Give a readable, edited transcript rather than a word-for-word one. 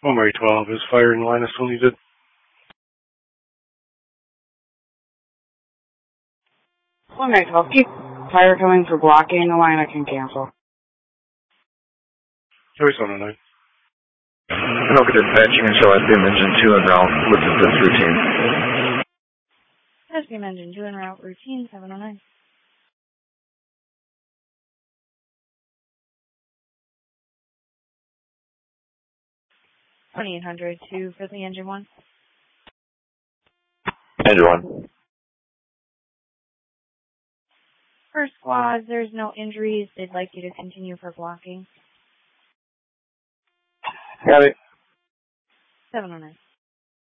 Mary 12, is fire in line still needed? Mary 12, keep fire coming for blocking. The line I can cancel. Joey 709. Local dispatching and show SBM engine 2 en route. Listen to this routine. SBM engine 2 en route, routine 709. $2,800 to Frizzly engine 1. Engine 1. First squad, there's no injuries. They'd like you to continue for blocking. Got it. 709.